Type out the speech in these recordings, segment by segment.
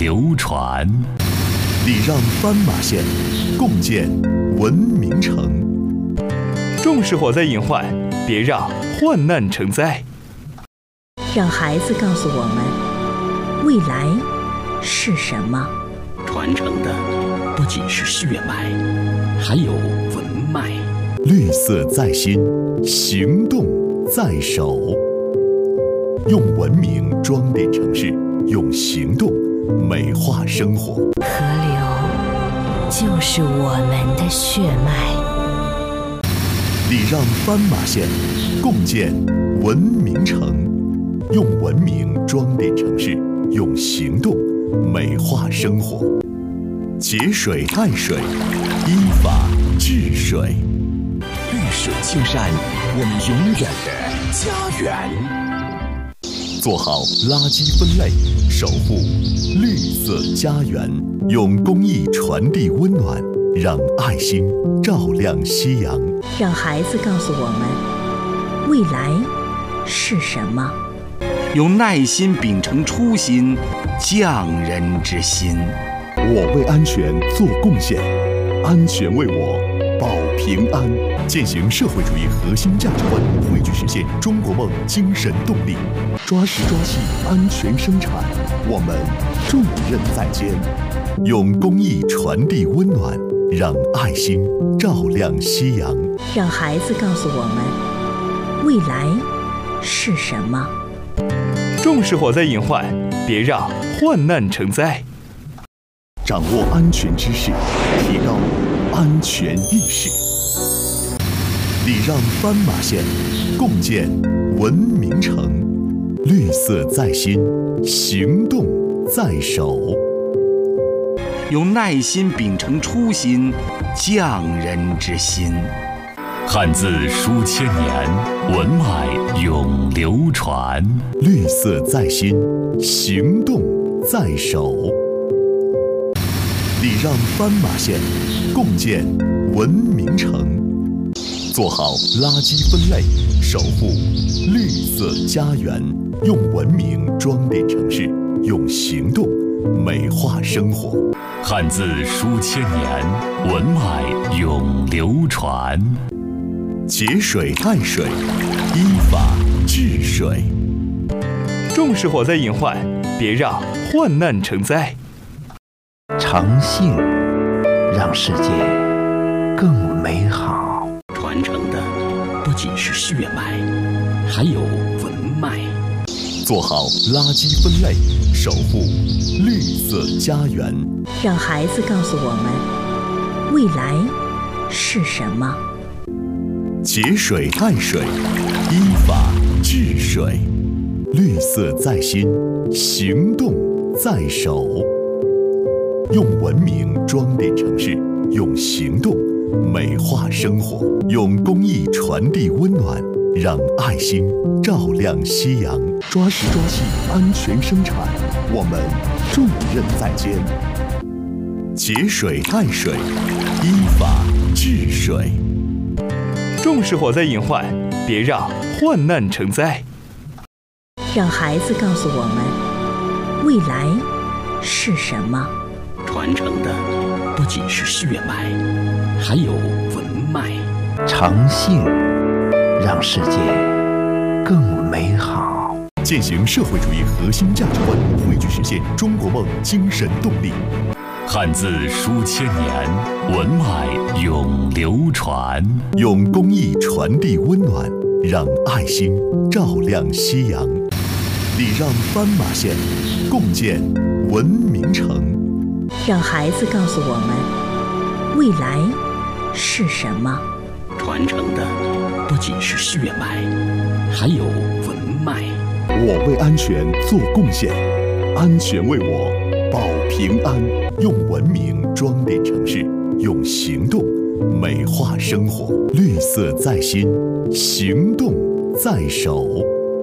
流传。 礼让斑马线，共建文明城。 重视火灾隐患，别让患难成灾。 让孩子告诉我们，未来是什么？ 传承的不仅是血脉，还有文脉。 绿色在心，行动在手。用文明装点城市，用行动美化生活。 河流就是我们的血脉。 礼让斑马线，共建文明城。用文明装点城市，用行动美化生活。节水爱水，依法治水。 绿水青山，我们永远的家园。 做好垃圾分类，守护绿色家园。用公益传递温暖，让爱心照亮夕阳。 让孩子告诉我们，未来是什么？ 用耐心秉承初心，匠人之心。 我为安全做贡献，安全为我保平安。践行社会主义核心价值观，汇聚实现中国梦精神动力。抓实抓细，安全生产，我们重任在肩。用公益传递温暖，让爱心照亮夕阳。 让孩子告诉我们，未来是什么？ 重视火灾隐患，别让患难成灾。 掌握安全知识，提高安全意识。礼让斑马线，共建文明城。绿色在心，行动在手。 用耐心秉承初心，匠人之心。 汉字书千年，文脉永流传。 绿色在心，行动在手。礼让斑马线，共建文明城。做好垃圾分类，守护绿色家园。用文明装点城市，用行动美化生活。 汉字书千年，文脉永流传。 节水爱水，依法治水。 重视火灾隐患，别让患难成灾。 诚信让世界更美好。 传承的不仅是血脉，还有文脉。 做好垃圾分类，守护绿色家园。 让孩子告诉我们，未来是什么？ 节水爱水，依法治水。绿色在心，行动在手。用文明装点城市，用行动美化生活。用公益传递温暖，让爱心照亮夕阳。抓实抓细，安全生产，我们重任在肩。节水爱水，依法治水。 重视火灾隐患，别让患难成灾。 让孩子告诉我们，未来是什么？ 传承的不仅是血脉，还有文脉。 诚信让世界更美好。 践行社会主义核心价值观，汇聚实现中国梦精神动力。 汉字书千年，文脉永流传。 用公益传递温暖，让爱心照亮夕阳。礼让斑马线，共建文明城。 让孩子告诉我们，未来是什么？ 传承的不仅是血脉，还有文脉。 我为安全做贡献，安全为我保平安。用文明装点城市，用行动美化生活。绿色在心，行动在手。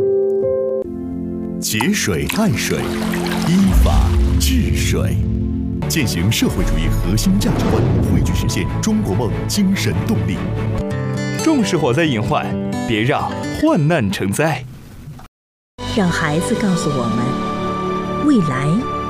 节水爱水，依法治水。践行社会主义核心价值观，汇聚实现中国梦精神动力。 重视火灾隐患，别让患难成灾。 让孩子告诉我们，未来